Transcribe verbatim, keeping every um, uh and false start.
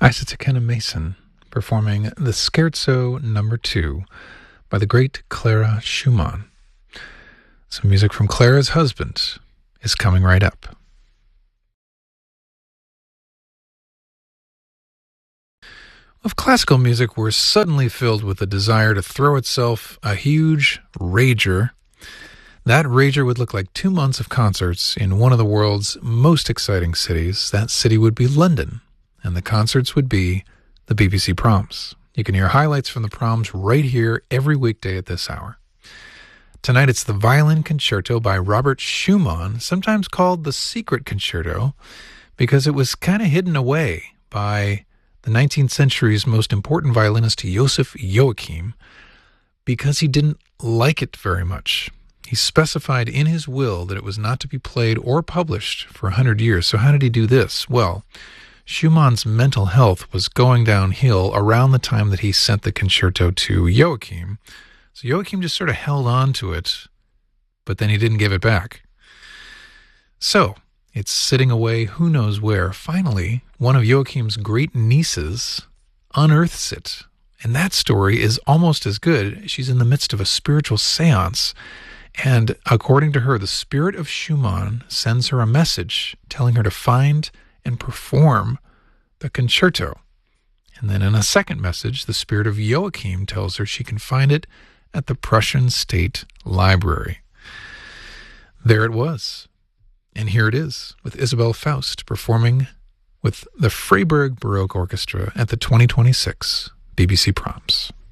Isaac Kenna Mason performing the Scherzo number two by the great Clara Schumann. Some music from Clara's husband is coming right up. If classical music were suddenly filled with a desire to throw itself a huge rager, that rager would look like two months of concerts in one of the world's most exciting cities. That city would be London, and the concerts would be the B B C Proms. You can hear highlights from the Proms right here every weekday at this hour. Tonight it's the Violin Concerto by Robert Schumann, sometimes called the Secret Concerto, because it was kind of hidden away by the nineteenth century's most important violinist, Joseph Joachim, because he didn't like it very much. He specified in his will that it was not to be played or published for a hundred years. So how did he do this? Well, Schumann's mental health was going downhill around the time that he sent the concerto to Joachim. So Joachim just sort of held on to it, but then he didn't give it back. So it's sitting away who knows where. Finally, one of Joachim's great nieces unearths it. And that story is almost as good. She's in the midst of a spiritual seance. And according to her, the spirit of Schumann sends her a message telling her to find and perform the concerto. And then in a second message, the spirit of Joachim tells her she can find it at the Prussian State Library. There it was. And here it is, with Isabel Faust performing with the Freiburg Baroque Orchestra at the twenty twenty-six B B C Proms.